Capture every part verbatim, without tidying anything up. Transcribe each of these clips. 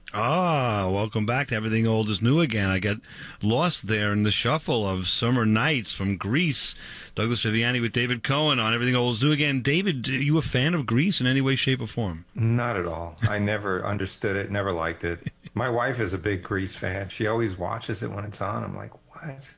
Ah, welcome back to Everything Old is New Again. I got lost there in the shuffle of Summer Nights from Grease. Douglas Viviani with David Cohen on Everything Old is New Again. David, are you a fan of Grease in any way, shape, or form? Not at all. I never understood it, never liked it. My wife is a big Grease fan. She always watches it when it's on. I'm like, what?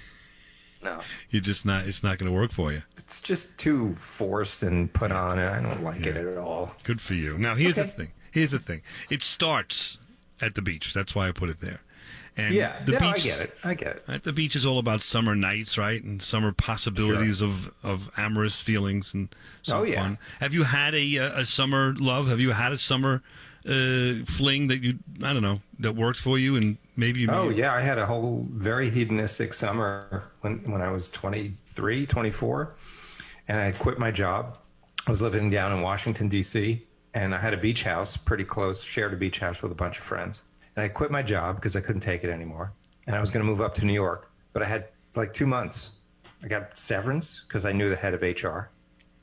No. You're just not, it's not going to work for you. It's just too forced and put on, and I don't like Yeah. it at all. Good for you. Now, here's Okay. the thing. Here's the thing. It starts at the beach. That's why I put it there. And Yeah, the no, beach, I get it. I get it. Right? The beach is all about summer nights, right? And summer possibilities of, of amorous feelings and some Oh, yeah. fun. Have you had a, a summer love? Have you had a summer uh, fling that you, I don't know, that worked for you and maybe you Oh, made- yeah. I had a whole very hedonistic summer when, when I was twenty-three, twenty-four, and I had quit my job. I was living down in Washington, D C, and I had a beach house pretty close, shared a beach house with a bunch of friends. And I quit my job because I couldn't take it anymore. And I was going to move up to New York, but I had like two months. I got severance because I knew the head of H R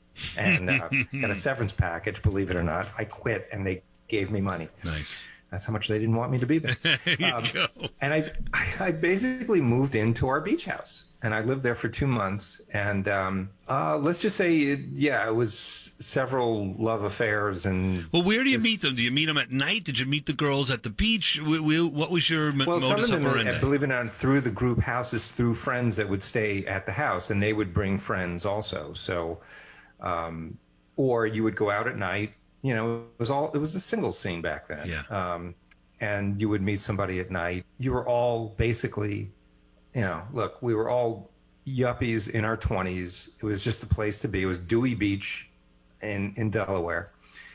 and uh, got a severance package, believe it or not. I quit and they gave me money. Nice. That's how much they didn't want me to be there. There you Um, go. And I, I basically moved into our beach house, and I lived there for two months. And um, uh, let's just say, yeah, it was several love affairs. And Well, where do you just- meet them? Do you meet them at night? Did you meet the girls at the beach? Wh- wh- What was your m- Well, some modus of them, operandi? uh, believe it or not, through the group houses, through friends that would stay at the house, and they would bring friends also. So, um, or you would go out at night. You know, it was all it was a single scene back then. Yeah. Um, and you would meet somebody at night. You were all basically, you know, look, we were all yuppies in our twenties. It was just the place to be. It was Dewey Beach in in Delaware.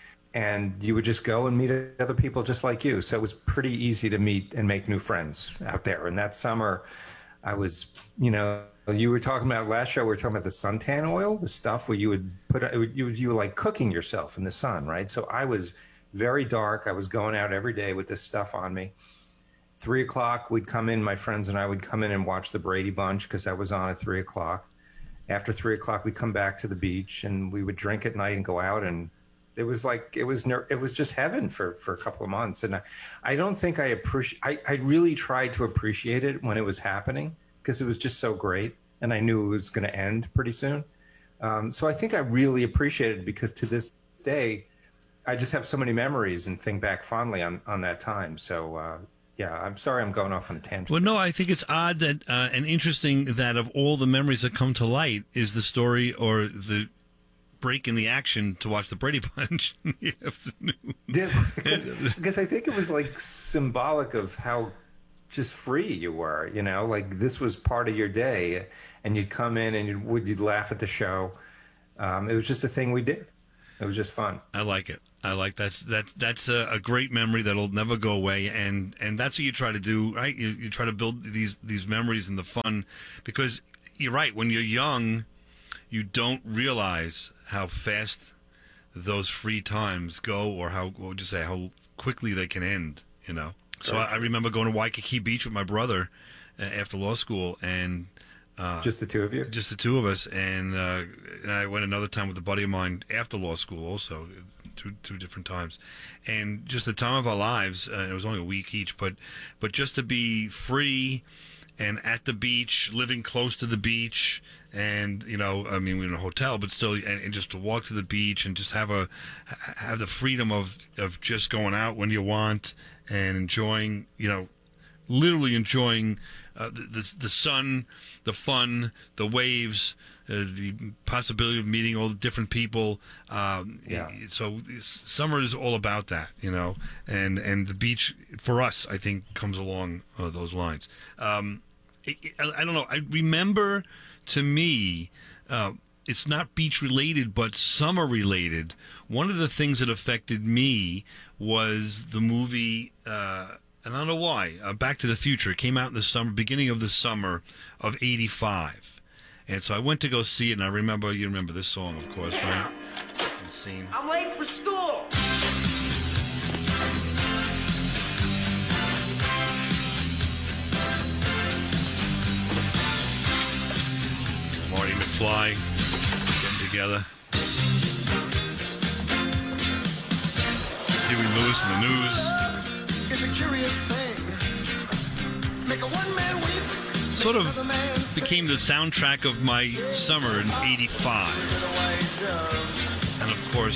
And you would just go and meet other people just like you. So it was pretty easy to meet and make new friends out there. And that summer, I was, you know, you were talking about last show, we were talking about the suntan oil, the stuff where you would put, it would- you, you were like cooking yourself in the sun, right? So I was very dark. I was going out every day with this stuff on me. Three o'clock, we'd come in, my friends and I would come in and watch the Brady Bunch because I was on at three o'clock. After three o'clock, we'd come back to the beach and we would drink at night and go out, and it was like it was ner- it was just heaven for for a couple of months. And I, I don't think I appreciate I, I really tried to appreciate it when it was happening because it was just so great, and I knew it was going to end pretty soon. Um, so I think I really appreciated it because to this day I just have so many memories and think back fondly on on that time. So uh yeah, I'm sorry I'm going off on a tangent. Well, no, I think it's odd that uh, and interesting that of all the memories that come to light is the story or the break in the action to watch the Brady Bunch in the afternoon. Yeah, because, because I think it was like symbolic of how just free you were, you know, like this was part of your day, and you'd come in and you'd, would you'd laugh at the show. Um, it was just a thing we did. It was just fun. I like it. I like that's that's that's a, a great memory that'll never go away, and and that's what you try to do, right? You you try to build these these memories and the fun, because you're right. When you're young, you don't realize how fast those free times go, or how what would you say how quickly they can end. You know. So I, I remember going to Waikiki Beach with my brother uh, after law school, and uh, Just the two of you? just the two of us, and, uh, and I went another time with a buddy of mine after law school, also two two different times, and just the time of our lives. Uh, it was only a week each, but but just to be free and at the beach, living close to the beach, and you know, I mean, we were in a hotel, but still, and, and just to walk to the beach and just have a have the freedom of of just going out when you want and enjoying, you know, literally enjoying uh, the, the the sun, the fun, the waves, uh, the possibility of meeting all the different people. Um, Yeah. So summer is all about that, you know, and and the beach for us, I think, comes along uh, those lines. Um, it, it- I, I don't know. I remember, to me, uh, it's not beach related, but summer related. One of the things that affected me was the movie. Uh, and I don't know why. Uh, Back to the Future. It came out in the summer, beginning of the summer of eighty-five. And so I went to go see it, and I remember, you remember this song, of course, right? The scene. I'm late for school. Marty McFly getting together. Huey Lewis in the news. sort of became the soundtrack of my summer in eighty-five. And of course,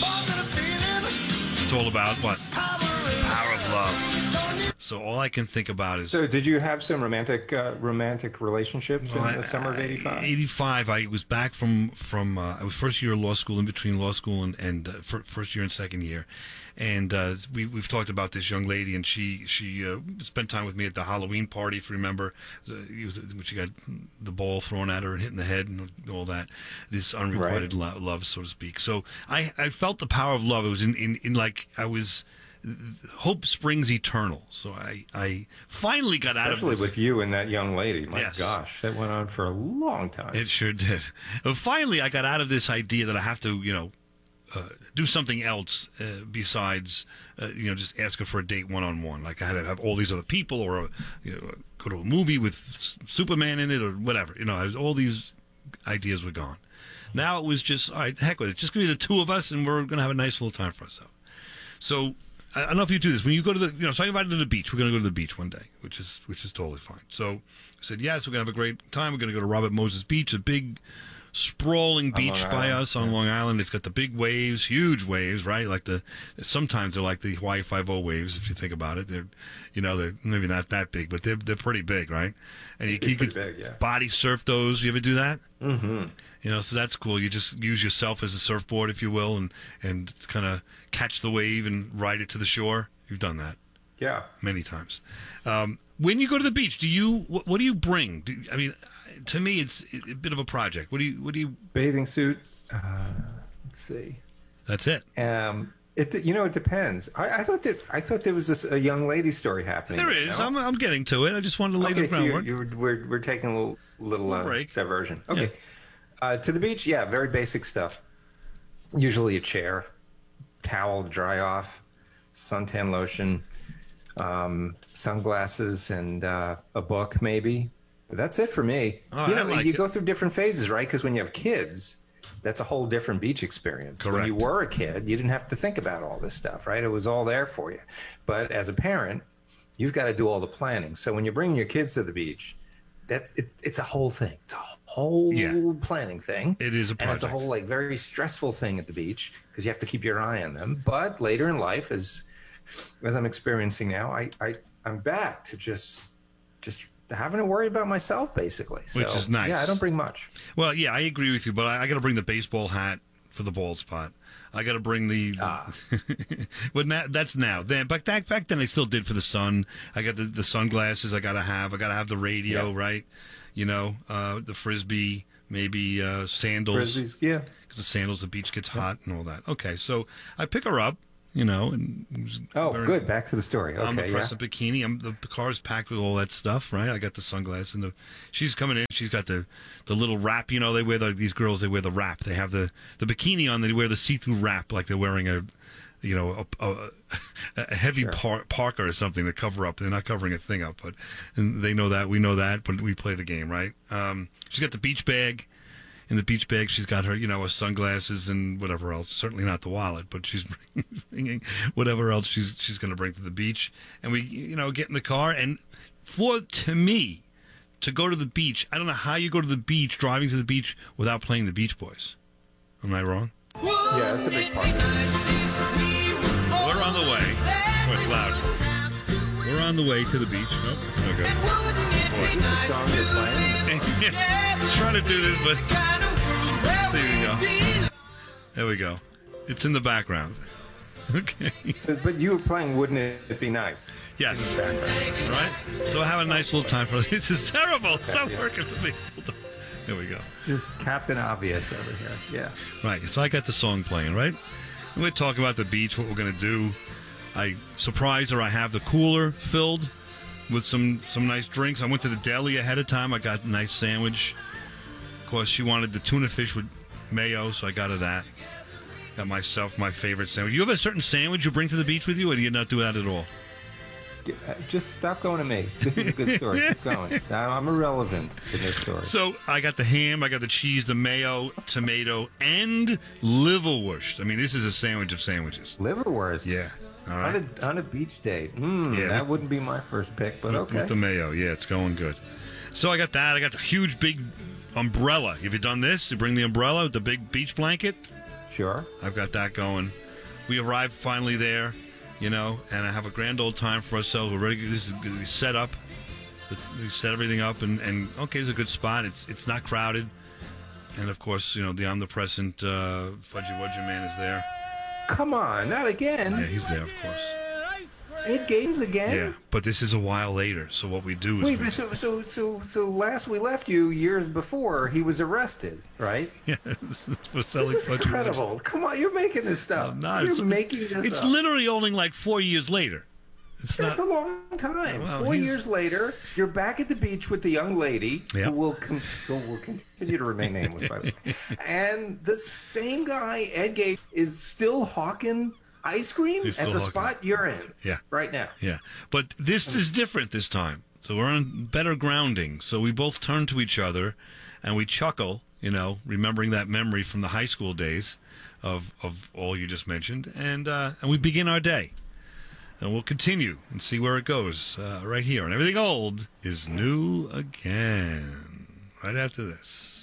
it's all about what? Power of love. So all I can think about is... So did you have some romantic uh, romantic relationships in the summer of eighty-five? eighty-five, I was back from, from uh, I was first year of law school, in between law school and, and uh, fir- first year and second year. And uh, we, we've talked about this young lady, and she she uh, spent time with me at the Halloween party, if you remember. It was, when she got the ball thrown at her and hit in the head and all that. This unrequited Right. lo- love, so to speak. So I, I felt the power of love. It was in, in, in like I was... Hope springs eternal. So I, I finally got out of Especially this. with you and that young lady. My Yes. gosh, that went on for a long time. It sure did. But finally, I got out of this idea that I have to, you know, uh, do something else uh, besides, uh, you know, just ask her for a date one-on-one. Like I had to have all these other people, or you know, go to a movie with S- Superman in it, or whatever. You know, I was, all these ideas were gone. Now it was just, all right, heck with it. Just give me the two of us, and we're going to have a nice little time for ourselves. So I don't know if you do this. When you go to the, you know, so I invited her to the beach. We're going to go to the beach one day, which is which is totally fine. So I said, yes, we're going to have a great time. We're going to go to Robert Moses Beach, a big, sprawling beach Long by Island, us on yeah. Long Island. It's got the big waves, huge waves, right? Like the, sometimes they're like the Hawaii Five-O waves, if you think about it. They're, you know, they're maybe not that big, but they're they're pretty big, right? And you, They're you pretty could big, yeah. body surf those. You ever do that? Mm-hmm. You know, so that's cool. You just use yourself as a surfboard, if you will, and and kind of catch the wave and ride it to the shore. You've done that Yeah. many times. Um, when you go to the beach, do you what, what do you bring? Do, I mean, to me, it's a bit of a project. What do you what do you? Bathing suit. Uh, let's see. That's it. Um, it you know it depends. I, I thought that I thought there was this, a young lady story happening. There you is. know? I'm I'm getting to it. I just wanted to lay Okay, the so you're, groundwork. you're, we're we're taking a little little uh, break. diversion. Okay, uh, to the beach. Yeah, very basic stuff. Usually a chair, towel to dry off, suntan lotion, um, sunglasses, and uh, a book maybe. That's it for me. Oh, you I know, like you it. go through different phases, right? Because when you have kids, that's a whole different beach experience. When Correct. you were a kid, you didn't have to think about all this stuff, right? It was all there for you. But as a parent, you've got to do all the planning. So when you're bringing your kids to the beach, that's it, it's a whole thing. It's a whole Yeah. planning thing. It is a And it's a project. whole like very stressful thing at the beach because you have to keep your eye on them. But later in life, as as I'm experiencing now, I, I I'm back to just just having to worry about myself basically. So, Which is nice. Yeah, I don't bring much. Well, yeah, I agree with you, but I, I got to bring the baseball hat for the bald spot. I got to bring the. Ah. But now, that's now. Then, but back back then, I still did for the sun. I got the, the sunglasses. I got to have. I got to have the radio, Yeah. right? You know, uh, the frisbee, maybe uh, sandals. Frisbees, yeah. Because the sandals, the beach gets hot and all that. Okay, so I pick her up. You know, and it was Oh, very- good. Back to the story. I'm Okay, a yeah. press bikini. I'm the car's packed with all that stuff, right? I got the sunglasses and the. She's coming in. She's got the, the little wrap. You know, they wear the, these girls. They wear the wrap. They have the, the bikini on. They wear the see-through wrap, like they're wearing a, you know, a, a, a heavy Sure. par, parka or something to cover up. They're not covering a thing up, but and they know that. We know that, but we play the game, right? Um, she's got the beach bag. In the beach bag, she's got her, you know, her sunglasses and whatever else. Certainly not the wallet, but she's bringing whatever else she's she's going to bring to the beach. And we, you know, get in the car. And for to me, to go to the beach, I don't know how you go to the beach, driving to the beach without playing the Beach Boys. Am I wrong? Yeah, that's a big part of it. We're on the way. Oh, it's loud. We're on the way to the beach. Nope, that's no good. Is this the song you're playing? Trying to do this, but there we go. There we go. It's in the background. Okay. So, but you were playing Wouldn't It Be Nice? Yes. In the background. All right. So I have a nice little time for this. Is terrible. It's not Yeah. working for me. Hold on. There we go. Just Captain Obvious over here. Yeah. Right. So I got the song playing, right? And we're talking about the beach, what we're going to do. I surprised her. I have the cooler filled with some, some nice drinks. I went to the deli ahead of time. I got a nice sandwich. Of course, she wanted the tuna fish with mayo, so I got her that. Got myself my favorite sandwich. You have a certain sandwich you bring to the beach with you, or do you not do that at all? Uh, Just stop going to me. This is a good story. Keep going. Now, I'm irrelevant in this story. So I got the ham, I got the cheese, the mayo, tomato, and liverwurst. I mean, this is a sandwich of sandwiches. Liverwurst. Yeah. All right. On a, on a beach date. Mm, Yeah. that wouldn't be my first pick, but okay. With the mayo, yeah, it's going good. So I got that. I got the huge big umbrella. Have you done this? You bring the umbrella with the big beach blanket? Sure. I've got that going. We arrived finally there, you know, and I have a grand old time for ourselves. We're ready. This is we set up. We set everything up, and, and okay, it's a good spot. It's it's not crowded, and of course, you know, the omnipresent uh, Fudgy Wudgy Man is there. Come on, not again. Yeah, he's there, of course. Ed Gaines again? Yeah, but this is a while later. So what we do is Wait, we, but so so so so last we left you years before he was arrested, right? yeah, for selling This is Fudgy Wudgy. incredible. Come on, you're making this stuff. I'm not. You're It's- making this It's up. literally only like four years later. It's That's not. a long time. Well, Four he's- years later, you're back at the beach with the young lady Yep. who will con- who will continue to remain nameless, by the way. And the same guy, Ed Gates, is still hawking ice cream He's at still the hawking. spot you're in Yeah. right now. Yeah, but this is different this time. So we're on better grounding. So we both turn to each other, and we chuckle. You know, remembering that memory from the high school days of of all you just mentioned, and uh, and we begin our day. And we'll continue and see where it goes uh, right here. And everything old is new again. Right after this.